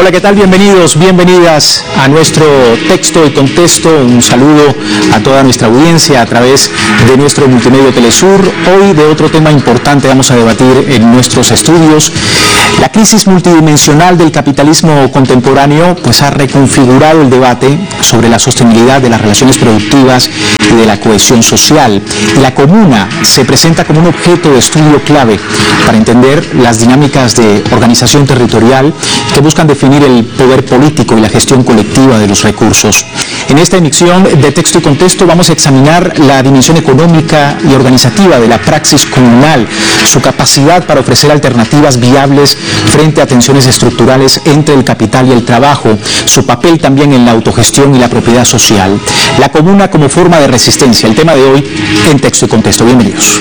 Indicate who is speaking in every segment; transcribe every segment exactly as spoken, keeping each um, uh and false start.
Speaker 1: Hola, ¿qué tal? Bienvenidos, bienvenidas a nuestro texto y contexto. Un saludo a toda nuestra audiencia a través de nuestro multimedio Telesur. Hoy de otro tema importante vamos a debatir en nuestros estudios. La crisis multidimensional del capitalismo contemporáneo pues ha reconfigurado el debate sobre la sostenibilidad de las relaciones productivas y de la cohesión social. Y la comuna se presenta como un objeto de estudio clave para entender las dinámicas de organización territorial que buscan definir el poder político y la gestión colectiva de los recursos. En esta emisión de Texto y Contexto vamos a examinar la dimensión económica y organizativa de la praxis comunal, su capacidad para ofrecer alternativas viables frente a tensiones estructurales entre el capital y el trabajo, su papel también en la autogestión y la propiedad social. La comuna como forma de resistencia, el tema de hoy en Texto y Contexto. Bienvenidos.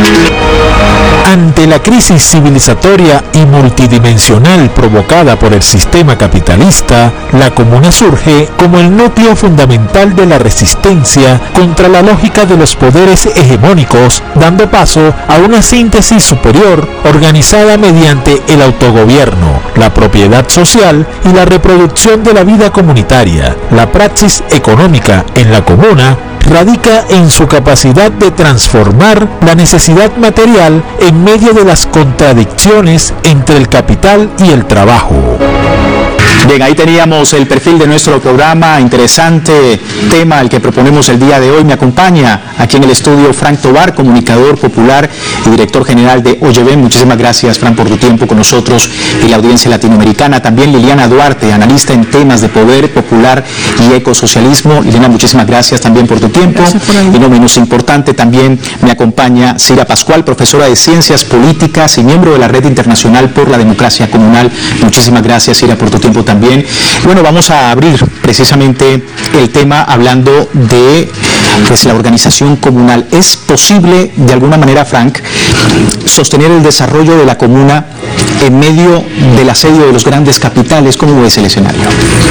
Speaker 2: Ante la crisis civilizatoria y multidimensional provocada por el sistema capitalista, la comuna surge como el núcleo fundamental de la resistencia contra la lógica de los poderes hegemónicos, dando paso a una síntesis superior organizada mediante el autogobierno, la propiedad social y la reproducción de la vida comunitaria. La praxis económica en la comuna radica en su capacidad de transformar la necesidad material en medio de las contradicciones entre el capital y el trabajo.
Speaker 1: Bien, ahí teníamos el perfil de nuestro programa, interesante tema al que proponemos el día de hoy. Me acompaña aquí en el estudio Frank Tovar, comunicador popular y director general de Oyeven. Muchísimas gracias, Frank, por tu tiempo con nosotros y la audiencia latinoamericana. También Liliana Duarte, analista en temas de poder popular y ecosocialismo. Liliana, muchísimas gracias también por tu tiempo. Por y no menos importante, también me acompaña Cira Pascual, profesora de Ciencias Políticas y miembro de la Red Internacional por la Democracia Comunal. Muchísimas gracias, Cira, por tu tiempo también. También. Bueno, vamos a abrir precisamente el tema hablando de pues, la organización comunal. ¿Es posible, de alguna manera, Frank, sostener el desarrollo de la comuna en medio del asedio de los grandes capitales? ¿Cómo ves el escenario?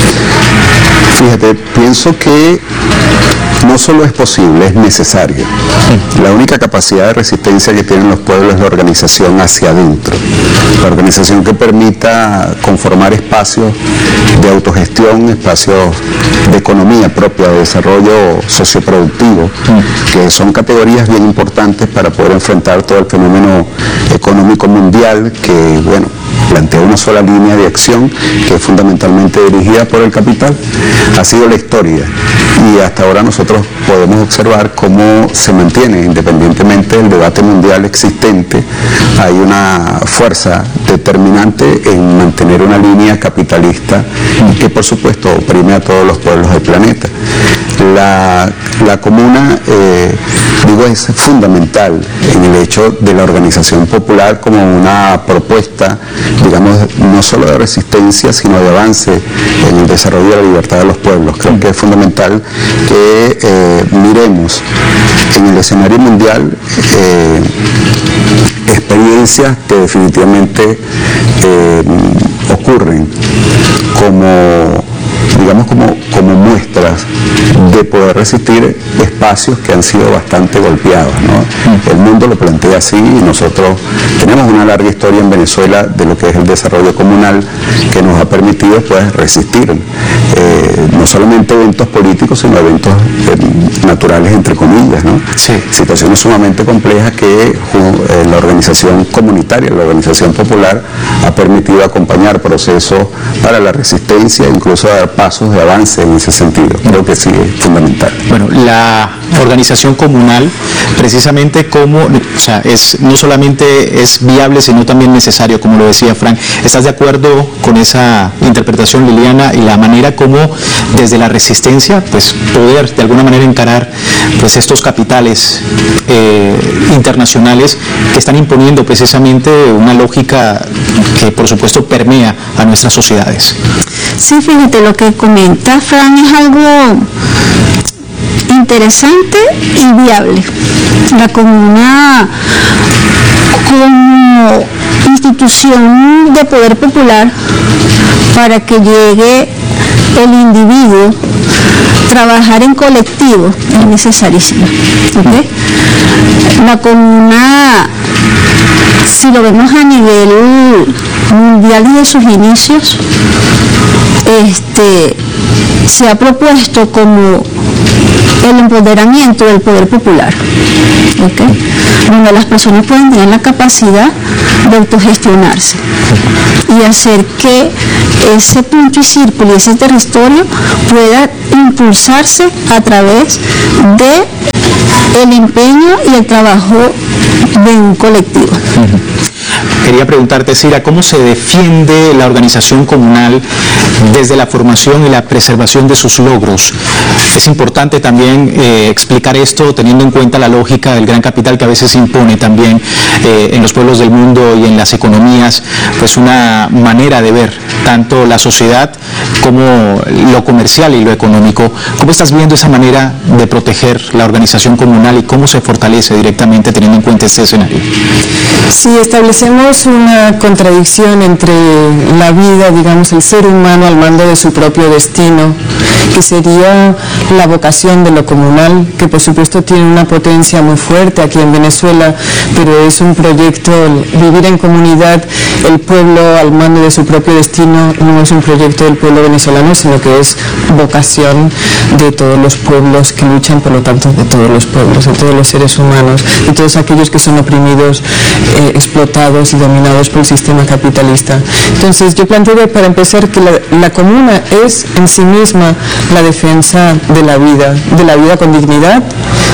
Speaker 3: Fíjate, pienso que no solo es posible, es necesario. La única capacidad de resistencia que tienen los pueblos es la organización hacia adentro. La organización que permita conformar espacios de autogestión, espacios de economía propia, de desarrollo socioproductivo, que son categorías bien importantes para poder enfrentar todo el fenómeno económico mundial que, bueno, plantea una sola línea de acción que es fundamentalmente dirigida por el capital. Ha sido la historia y hasta ahora nosotros podemos observar cómo se mantiene, independientemente del debate mundial existente, hay una fuerza determinante en mantener una línea capitalista que por supuesto oprime a todos los pueblos del planeta. La, la comuna, eh, digo, es fundamental en el hecho de la organización popular como una propuesta, digamos, no solo de resistencia, sino de avance en el desarrollo de la libertad de los pueblos. Creo que es fundamental que eh, miremos en el escenario mundial eh, experiencias que definitivamente eh, ocurren como, digamos, como, como muestras de poder resistir espacios que han sido bastante golpeados, ¿no? El mundo lo plantea así y nosotros tenemos una larga historia en Venezuela de lo que es el desarrollo comunal que nos ha permitido pues resistir eh, no solamente eventos políticos sino eventos eh, naturales entre comillas, ¿no? Sí. Situaciones sumamente complejas que eh, la organización comunitaria, la organización popular ha permitido acompañar procesos para la resistencia, incluso dar pasos de avance en ese sentido. Creo que sí es fundamental.
Speaker 1: Bueno, la organización comunal precisamente como, o sea, es, no solamente es viable sino también necesario, como lo decía Frank. ¿Estás de acuerdo con esa interpretación, Liliana, y la manera como desde la resistencia pues poder de alguna manera encarar pues estos capitales eh, internacionales que están imponiendo precisamente una lógica que por supuesto permea a nuestras sociedades?
Speaker 4: Sí, fíjate, lo que comenta Frank es algo interesante y viable. La comuna como institución de poder popular para que llegue el individuo, trabajar en colectivo es necesarísimo. ¿Okay? La comuna, si lo vemos a nivel mundial y de sus inicios, este, se ha propuesto como el empoderamiento del poder popular, ¿okay? Donde las personas pueden tener la capacidad de autogestionarse y hacer que ese punto y círculo y ese territorio pueda impulsarse a través de el empeño y el trabajo de un colectivo.
Speaker 1: Uh-huh. Quería preguntarte, Cira, ¿cómo se defiende la organización comunal desde la formación y la preservación de sus logros? Es importante también eh, explicar esto teniendo en cuenta la lógica del gran capital que a veces impone también eh, en los pueblos del mundo y en las economías, pues una manera de ver tanto la sociedad como lo comercial y lo económico. ¿Cómo estás viendo esa manera de proteger la organización comunal y cómo se fortalece directamente teniendo en cuenta este escenario?
Speaker 5: Sí, establecemos una contradicción entre la vida, digamos, el ser humano al mando de su propio destino, que sería la vocación de lo comunal, que por supuesto tiene una potencia muy fuerte aquí en Venezuela, pero es un proyecto, vivir en comunidad, el pueblo al mando de su propio destino, no es un proyecto del pueblo venezolano, sino que es vocación de todos los pueblos que luchan, por lo tanto, de todos los pueblos, de todos los seres humanos, de todos aquellos que son oprimidos, eh, explotados y dominados por el sistema capitalista. Entonces, yo planteo para empezar que la, la comuna es en sí misma la defensa de la vida, de la vida con dignidad,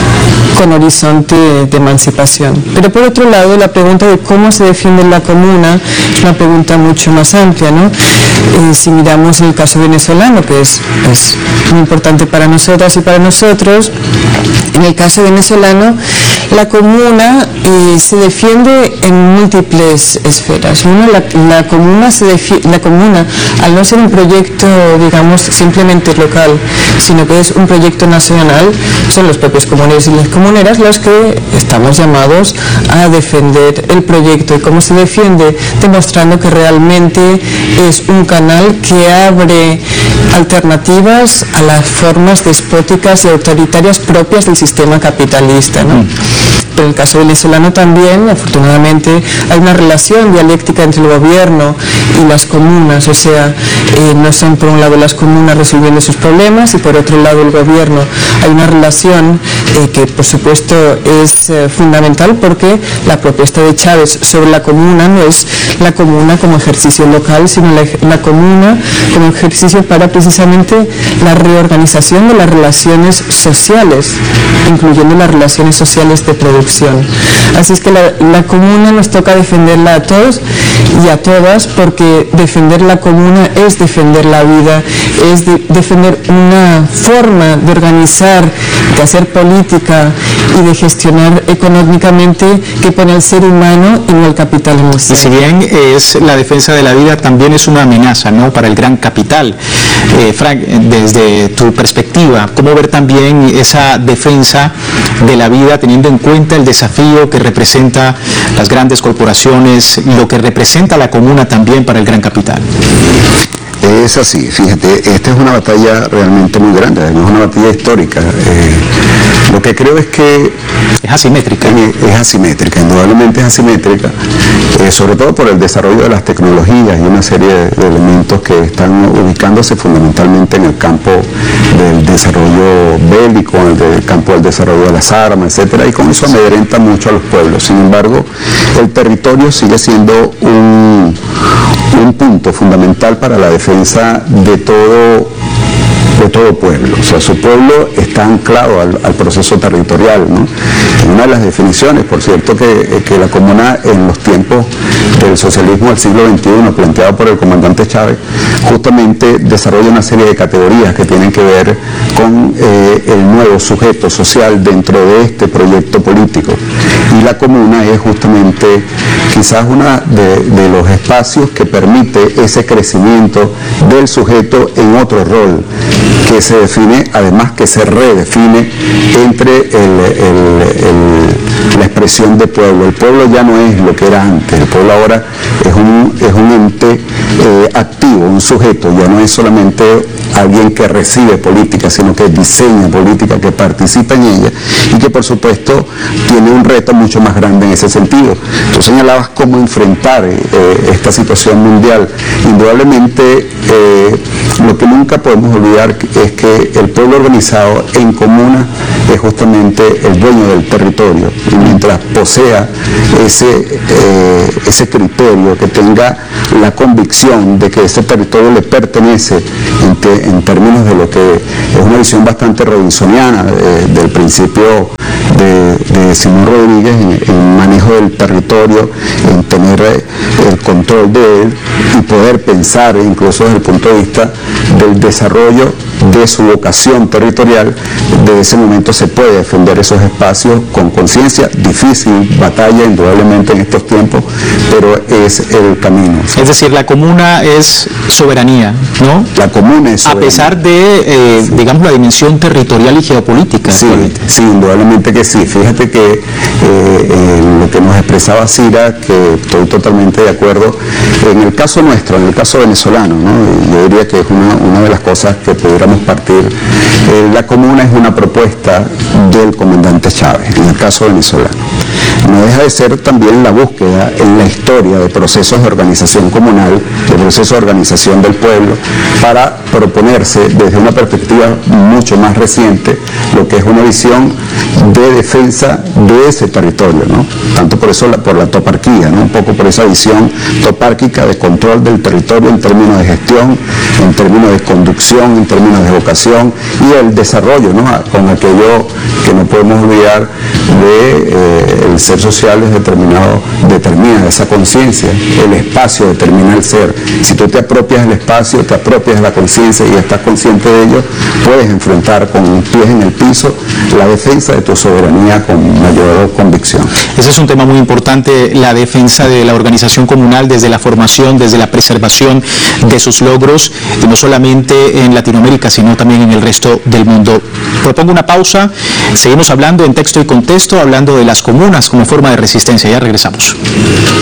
Speaker 5: con horizonte de emancipación. Pero por otro lado, la pregunta de cómo se defiende la comuna es una pregunta mucho más amplia, ¿no? Eh, si miramos el caso venezolano, que es, es muy importante para nosotras y para nosotros, en el caso venezolano, la comuna eh, se defiende en múltiples esferas. Uno, la, la, comuna se defi- la comuna, al no ser un proyecto, digamos, simplemente local, sino que es un proyecto nacional, son los propios comuneros y las comuneras los que estamos llamados a defender el proyecto. ¿Y cómo se defiende? Demostrando que realmente es un canal que abre alternativas a las formas despóticas y autoritarias propias del sistema capitalista, ¿no? Pero en el caso venezolano también, afortunadamente, hay una relación dialéctica entre el gobierno y las comunas, o sea, eh, no son por un lado las comunas resolviendo sus problemas y por otro lado el gobierno. Hay una relación eh, que por supuesto es eh, fundamental, porque la propuesta de Chávez sobre la comuna no es la comuna como ejercicio local, sino la, la comuna como ejercicio para precisamente la reorganización de las relaciones sociales, incluyendo las relaciones sociales de producción. Así es que la, la comuna nos toca defenderla a todos y a todas, porque defender la comuna es defender la vida, es de, defender una forma de organizar, de hacer política y de gestionar económicamente que pone al ser humano y no al capital en el centro.
Speaker 1: Y si bien es la defensa de la vida, también es una amenaza, ¿no?, para el gran capital. Eh, Frank, desde tu perspectiva, ¿cómo ver también esa defensa de la vida teniendo en cuenta el desafío que representa las grandes corporaciones, lo que representa la comuna también para el gran capital?
Speaker 3: Es así, fíjate, esta es una batalla realmente muy grande, es una batalla histórica. Eh, lo que creo es que...
Speaker 1: Es asimétrica.
Speaker 3: Es, es asimétrica, indudablemente es asimétrica, eh, sobre todo por el desarrollo de las tecnologías y una serie de, de elementos que están ubicándose fundamentalmente en el campo del desarrollo bélico, en el campo del desarrollo de las armas, etcétera, y con eso amedrenta mucho a los pueblos. Sin embargo, el territorio sigue siendo un, un punto fundamental para la defensa de todo, de todo pueblo. O sea, su pueblo está anclado al, al proceso territorial, ¿no? En una de las definiciones, por cierto, que, que la comuna en los tiempos del socialismo del siglo veintiuno, planteado por el comandante Chávez, justamente desarrolla una serie de categorías que tienen que ver con eh, el nuevo sujeto social dentro de este proyecto político. Y la comuna es justamente quizás uno de, de los espacios que permite ese crecimiento del sujeto en otro rol, que se define, además que se redefine entre el, el, el, la expresión de pueblo. El pueblo ya no es lo que era antes, el pueblo ahora es un, es un ente eh, activo, un sujeto, ya no es solamente alguien que recibe política, sino que diseña política, que participa en ella y que por supuesto tiene un reto mucho más grande en ese sentido. Tú señalabas cómo enfrentar eh, esta situación mundial. Indudablemente eh, lo que nunca podemos olvidar es que el pueblo organizado en comuna es justamente el dueño del territorio, y mientras posea ese, eh, ese criterio, que tenga la convicción de que ese territorio le pertenece en, te, en términos de lo que es una visión bastante robinsoniana eh, del principio de, de Simón Rodríguez en, en manejo del territorio, en tener eh, el control de él y poder pensar incluso desde el punto de vista del desarrollo de su vocación territorial. Desde ese momento se puede defender esos espacios con conciencia, difícil batalla indudablemente en estos tiempos, pero es el camino.
Speaker 1: Es decir, la comuna es soberanía, ¿no?
Speaker 3: La comuna es soberanía.
Speaker 1: A pesar de, eh, sí. digamos, la dimensión territorial y geopolítica.
Speaker 3: Sí, sí, indudablemente que sí. Fíjate que eh, eh, lo que nos expresaba Cira, que estoy totalmente de acuerdo, en el caso nuestro, en el caso venezolano, ¿no? Yo diría que es una, una de las cosas que pudiéramos partir. Eh, la comuna es una propuesta del comandante Chávez, en el caso venezolano. No deja de ser también la búsqueda en la historia de procesos de organización comunal, de procesos de organización del pueblo, para proponerse desde una perspectiva mucho más reciente lo que es una visión de defensa de ese territorio, ¿no? Tanto por eso, la, por la toparquía, ¿no? Un poco por esa visión topárquica de control del territorio en términos de gestión, en términos de conducción, en términos de vocación y el desarrollo, ¿no? Con aquello que no podemos olvidar de eh, el ser social es determinado, determina esa conciencia, el espacio determina el ser. Si tú te apropias del espacio, te apropias de la conciencia y estás consciente de ello, puedes enfrentar con pies en el piso la defensa de tu soberanía con mayor convicción.
Speaker 1: Ese es un tema muy importante, la defensa de la organización comunal desde la formación, desde la preservación de sus logros, y no solamente en Latinoamérica, sino también en el resto del mundo. Propongo una pausa, seguimos hablando en Texto y Contexto, hablando de las comunas como forma de resistencia. Ya regresamos.